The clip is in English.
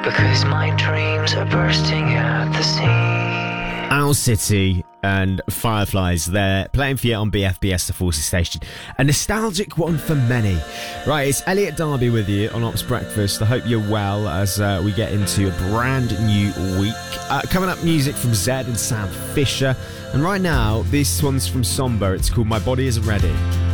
because my dreams are bursting at the seams. Owl City and Fireflies, they're playing for you on BFBS, the Forces Station. A nostalgic one for many. Right, it's Elliot Darby with you on Ops Breakfast. I hope you're well as we get into a brand new week. Coming up, music from Zed and Sam Fisher. And right now, this one's from Somber. It's called My Body Isn't Ready.